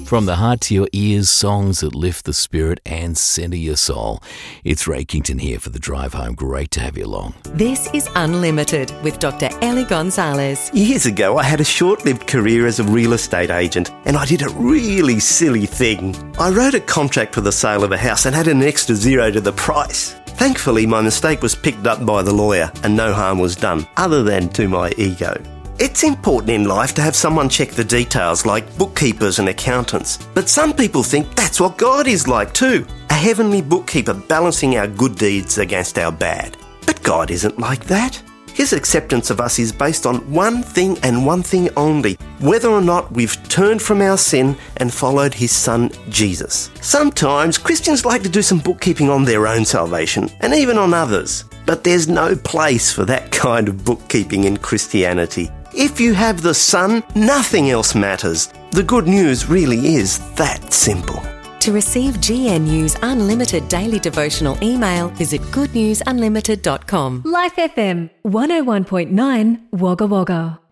From the heart to your ears, songs that lift the spirit and centre your soul. It's Ray Kington here for The Drive Home. Great to have you along. This is Unlimited with Dr. Ellie Gonzalez. Years ago, I had a short-lived career as a real estate agent, and I did a really silly thing. I wrote a contract for the sale of a house and had an extra zero to the price. Thankfully, my mistake was picked up by the lawyer and no harm was done, other than to my ego. It's important in life to have someone check the details, like bookkeepers and accountants. But some people think that's what God is like too, a heavenly bookkeeper balancing our good deeds against our bad. But God isn't like that. His acceptance of us is based on one thing and one thing only, whether or not we've turned from our sin and followed his son, Jesus. Sometimes Christians like to do some bookkeeping on their own salvation, and even on others. But there's no place for that kind of bookkeeping in Christianity. If you have the Son, nothing else matters. The good news really is that simple. To receive GNU's Unlimited Daily Devotional email, visit goodnewsunlimited.com. Life FM 101.9 Wagga Wagga.